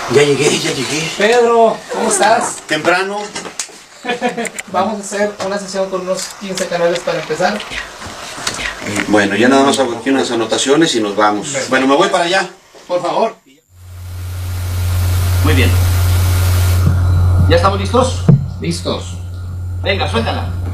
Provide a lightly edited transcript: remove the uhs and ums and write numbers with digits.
Ya llegué. Pedro, ¿cómo estás? Temprano. Vamos a hacer una sesión con unos 15 canales para empezar. Bueno, ya nada más hago aquí unas anotaciones y nos vamos. Bueno, me voy para allá. Por favor. Muy bien. ¿Ya estamos listos? Listos. Venga, suéltala.